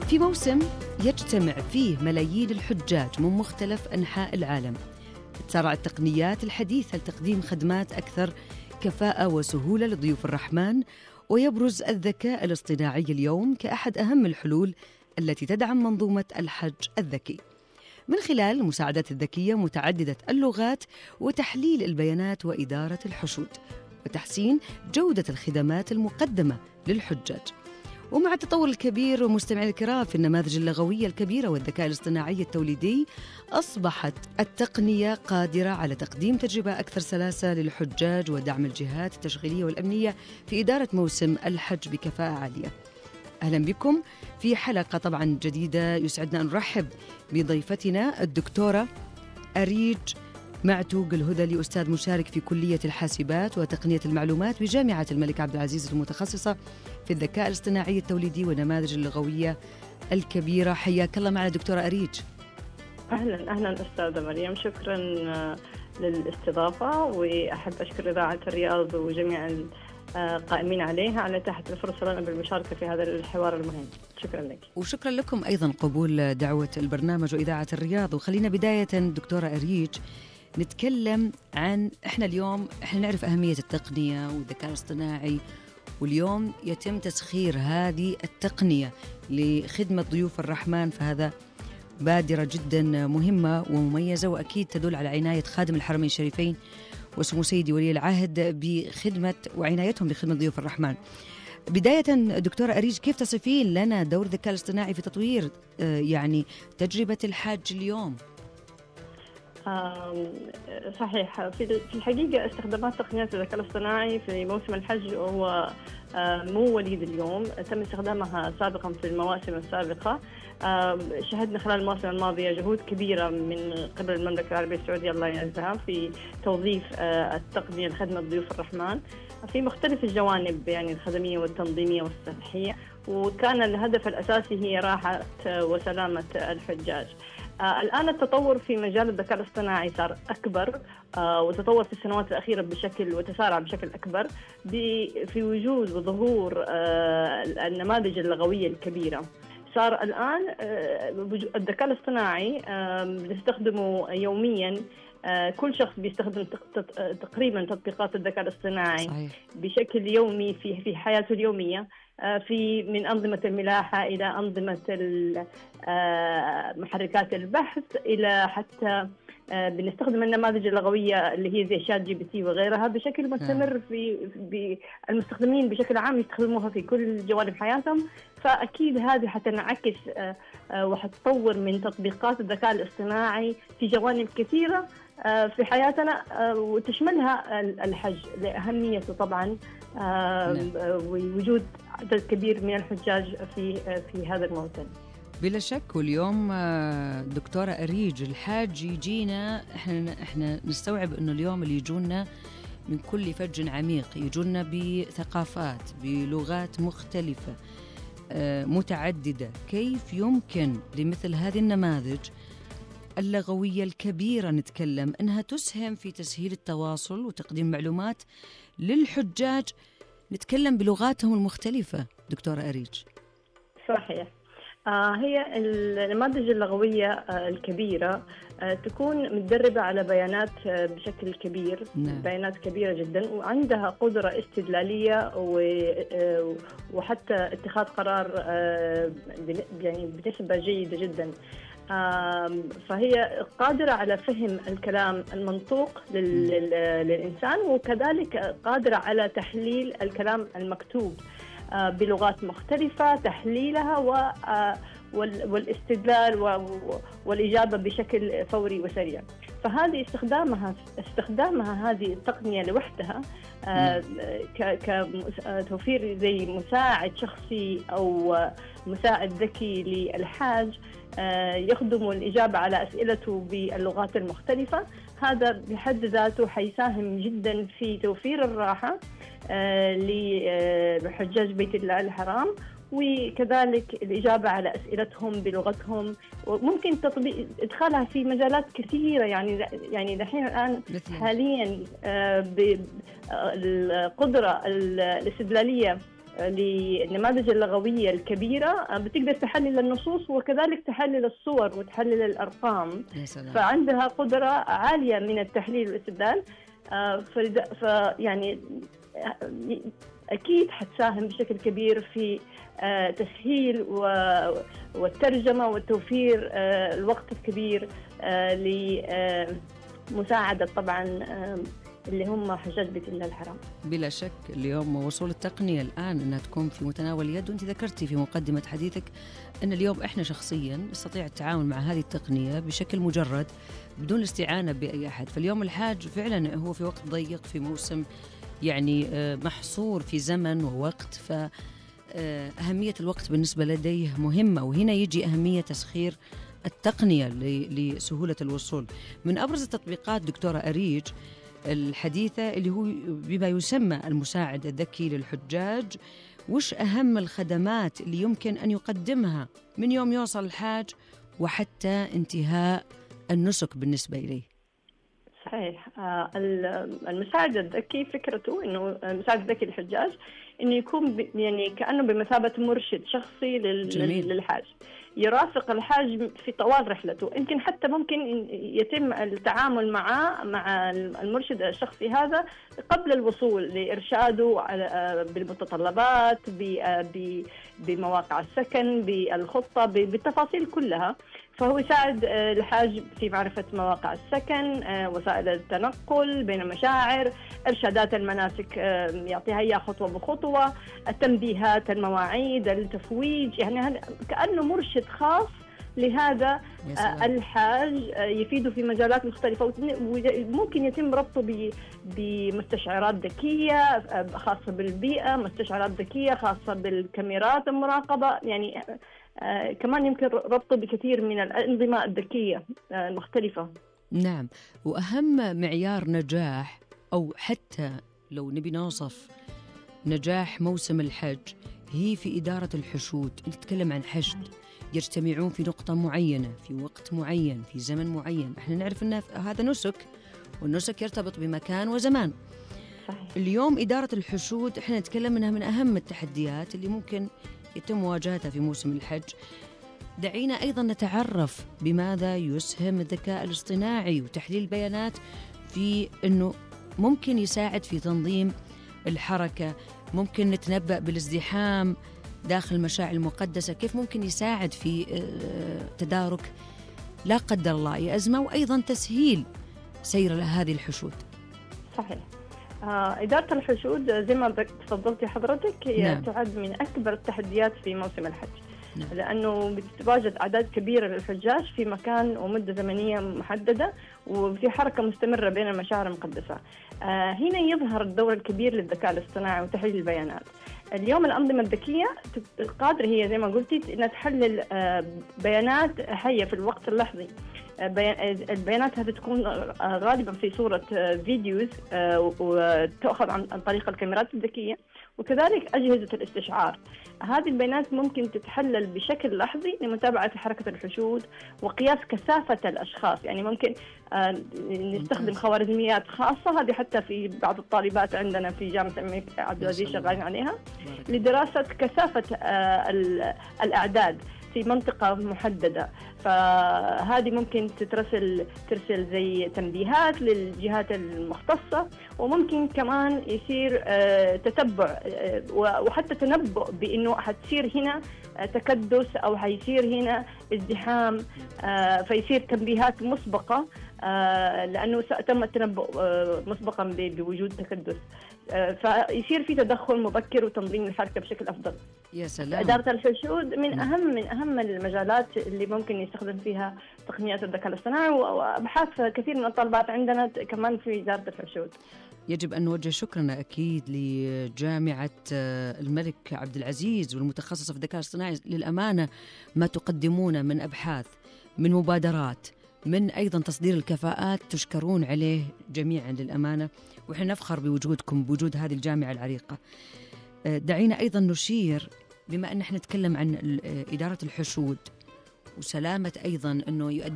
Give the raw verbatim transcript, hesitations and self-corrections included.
في موسم يجتمع فيه ملايين الحجاج من مختلف أنحاء العالم، تسارع التقنيات الحديثة لتقديم خدمات أكثر كفاءة وسهولة لضيوف الرحمن، ويبرز الذكاء الاصطناعي اليوم كأحد أهم الحلول التي تدعم منظومة الحج الذكي من خلال المساعدات الذكية متعددة اللغات وتحليل البيانات وإدارة الحشود وتحسين جودة الخدمات المقدمة للحجاج. ومع التطور الكبير ومستمعي الكرام في النماذج اللغوية الكبيرة والذكاء الاصطناعي التوليدي، أصبحت التقنية قادرة على تقديم تجربة أكثر سلاسة للحجاج ودعم الجهات التشغيلية والأمنية في إدارة موسم الحج بكفاءة عالية. أهلا بكم في حلقة طبعا جديدة. يسعدنا أن نرحب بضيفتنا الدكتورة أريج معتوق الهذلي، أستاذ مشارك في كلية الحاسبات وتقنية المعلومات بجامعة الملك عبد العزيز، المتخصصة في الذكاء الاصطناعي التوليدي والنماذج اللغوية الكبيرة. حياك الله معنا دكتورة أريج. أهلا أهلا أستاذة مريم، شكرا للاستضافة، وأحب أشكر إذاعة الرياض وجميع القائمين عليها على إتاحة الفرصة لنا بالمشاركة في هذا الحوار المهم. شكرا لك. وشكرا لكم أيضا قبول دعوة البرنامج وإذاعة الرياض. وخلينا بداية دكتورة أريج نتكلم عن إحنا اليوم إحنا نعرف أهمية التقنية والذكاء الاصطناعي، واليوم يتم تسخير هذه التقنية لخدمة ضيوف الرحمن، فهذا بادرة جدا مهمة ومميزة، وأكيد تدل على عناية خادم الحرمين الشريفين وسمو سيدي ولي العهد بخدمة وعنايتهم بخدمة ضيوف الرحمن. بداية دكتورة أريج، كيف تصفين لنا دور الذكاء الاصطناعي في تطوير يعني تجربة الحاج اليوم؟ صحيح، في الحقيقة استخدامات تقنيات الذكاء الاصطناعي في موسم الحج هو مو وليد اليوم، تم استخدامها سابقا في المواسم السابقة. شهدنا خلال المواسم الماضية جهود كبيرة من قبل المملكة العربية السعودية الله يعزها في توظيف التقنية لخدمة ضيوف الرحمن في مختلف الجوانب، يعني الخدمية والتنظيمية والصحية، وكان الهدف الأساسي هي راحة وسلامة الحجاج. آه الآن التطور في مجال الذكاء الاصطناعي صار أكبر، آه وتطور في السنوات الأخيرة بشكل وتسارع بشكل أكبر في وجود وظهور آه النماذج اللغوية الكبيرة. صار الآن آه الذكاء الاصطناعي آه بنستخدمه يومياً. آه كل شخص بيستخدم تقريباً تطبيقات الذكاء الاصطناعي صحيح. بشكل يومي في في حياته اليومية، في من أنظمة الملاحة إلى أنظمة محركات البحث إلى حتى بنستخدم النماذج اللغوية اللي هي زي شات جي بي تي وغيرها بشكل مستمر. في المستخدمين بشكل عام يستخدموها في كل جوانب حياتهم، فأكيد هذه حتنعكس وحتطور من تطبيقات الذكاء الاصطناعي في جوانب كثيرة في حياتنا، وتشملها الحج لأهميته طبعا ووجود عدد كبير من الحجاج في في هذا الموسم. بلا شك. واليوم دكتورة أريج الحاج يجينا، احنا احنا نستوعب انه اليوم اللي يجونا من كل فج عميق، يجونا بثقافات بلغات مختلفة متعددة. كيف يمكن لمثل هذه النماذج اللغوية الكبيرة نتكلم أنها تسهم في تسهيل التواصل وتقديم معلومات للحجاج نتكلم بلغاتهم المختلفة دكتورة أريج؟ صحيح. آه هي النماذج اللغوية آه الكبيرة آه تكون متدربة على بيانات آه بشكل كبير. نعم. بيانات كبيرة جدا، وعندها قدرة استدلالية آه وحتى اتخاذ قرار آه يعني بنسبة جيدة جدا. فهي قادرة على فهم الكلام المنطوق للإنسان، وكذلك قادرة على تحليل الكلام المكتوب بلغات مختلفة، تحليلها والاستدلال والإجابة بشكل فوري وسريع. فهذه استخدامها استخدامها هذه التقنية لوحدها كتوفير زي مساعد شخصي أو مساعد ذكي للحاج يخدم الإجابة على أسئلته باللغات المختلفة. هذا بحد ذاته حيساهم جدا في توفير الراحة لحجاج بيت الله الحرام، وكذلك الإجابة على أسئلتهم بلغتهم، وممكن تطبيق إدخالها في مجالات كثيرة. يعني يعني دحين الآن حاليا بالقدرة الاستدلالية للنماذج اللغوية الكبيرة بتقدر تحلل النصوص وكذلك تحلل الصور وتحلل الأرقام. فعندها قدرة عالية من التحليل والاستدلال. فيعني أكيد حتساهم بشكل كبير في تسهيل والترجمة وتوفير الوقت الكبير لمساعدة طبعا اللي هم حجاج بيت الله الحرام. بلا شك اليوم وصول التقنية الآن أنها تكون في متناول اليد، وأنت ذكرتي في مقدمة حديثك أن اليوم إحنا شخصيا نستطيع التعامل مع هذه التقنية بشكل مجرد بدون الاستعانة بأي أحد. فاليوم الحاج فعلا هو في وقت ضيق، في موسم يعني محصور في زمن ووقت، فأهمية الوقت بالنسبة لديه مهمة، وهنا يجي أهمية تسخير التقنية لسهولة الوصول. من أبرز التطبيقات دكتورة أريج الحديثة اللي هو بما يسمى المساعد الذكي للحجاج، وش أهم الخدمات اللي يمكن أن يقدمها من يوم يوصل الحاج وحتى انتهاء النسك بالنسبة إليه؟ صحيح. المساعد الذكي فكرته إنه المساعد الذكي للحجاج إنه يكون يعني كأنه بمثابة مرشد شخصي للحاج، يرافق الحاج في طوال رحلته. يمكن حتى ممكن يتم التعامل معه مع المرشد الشخصي هذا قبل الوصول لإرشاده بالمتطلبات، بمواقع السكن، بالخطة، بالتفاصيل كلها. فهو يساعد الحاج في معرفة مواقع السكن، وسائل التنقل بين المشاعر، إرشادات المناسك يعطيها إياه خطوة بخطوة، التنبيهات، المواعيد، التفويج، يعني كأنه مرشد خاص لهذا الحاج يفيده في مجالات مختلفة. وممكن يتم ربطه بمستشعرات ذكية خاصة بالبيئة، مستشعرات ذكية خاصة بالكاميرات المراقبة، يعني آه كمان يمكن ربطه بكثير من الأنظمة الذكية آه المختلفة. نعم. وأهم معيار نجاح، أو حتى لو نبي نوصف نجاح موسم الحج، هي في إدارة الحشود. نتكلم عن حشد يجتمعون في نقطة معينة في وقت معين في زمن معين. احنا نعرف أن هذا نسك، والنسك يرتبط بمكان وزمان. صحيح. اليوم إدارة الحشود احنا نتكلم منها من أهم التحديات اللي ممكن يتم مواجهتها في موسم الحج. دعينا أيضا نتعرف بماذا يسهم الذكاء الاصطناعي وتحليل البيانات في أنه ممكن يساعد في تنظيم الحركة، ممكن نتنبأ بالازدحام داخل المشاعر المقدسة، كيف ممكن يساعد في تدارك لا قدر الله أي أزمة، وأيضا تسهيل سير هذه الحشود. صحيح. آه، إدارة الحشود زي ما تفضلتي حضرتك هي نعم. تعد من أكبر التحديات في موسم الحج. نعم. لأنه بتتواجد أعداد كبيرة للحجاج في مكان ومدة زمنية محددة، وفي حركة مستمرة بين المشاعر المقدسة. آه، هنا يظهر الدور الكبير للذكاء الاصطناعي وتحليل البيانات. اليوم الأنظمة الذكية القادرة هي زي ما قلتي أنها تحلل آه بيانات حية في الوقت اللحظي. البيانات هذه تكون غالبا في صورة فيديوز وتأخذ عن طريق الكاميرات الذكية، وكذلك أجهزة الاستشعار. هذه البيانات ممكن تتحلل بشكل لحظي لمتابعة حركة الحشود وقياس كثافة الأشخاص. يعني ممكن نستخدم خوارزميات خاصة، هذه حتى في بعض الطالبات عندنا في جامعة الملك عبد العزيز شغالين عليها، لدراسة كثافة الأعداد في منطقة محددة. فهذه ممكن تترسل ترسل زي تنبيهات للجهات المختصة، وممكن كمان يصير تتبع وحتى تنبؤ بأنه حتصير هنا تكدس أو حيصير هنا ازدحام، فيصير تنبيهات مسبقة لأنه تم التنبؤ مسبقا بوجود تكدس، فيصير في تدخل مبكر وتنظيم الحركة بشكل أفضل. يا سلام. إدارة الحشود من أهم من أهم المجالات اللي ممكن يستخدم فيها تقنيات الذكاء الاصطناعي، وأبحاث كثير من الطالبات عندنا كمان في إدارة الحشود. يجب أن نوجه شكرنا أكيد لجامعة الملك عبد العزيز والمتخصصة في الذكاء الاصطناعي. للأمانة ما تقدمون من أبحاث، من مبادرات، من أيضا تصدير الكفاءات، تشكرون عليه جميعا للأمانة، وإحنا نفخر بوجودكم، بوجود هذه الجامعة العريقة. دعينا أيضا نشير، بما أن احنا نتكلم عن إدارة الحشود وسلامة أيضا أنه يؤدي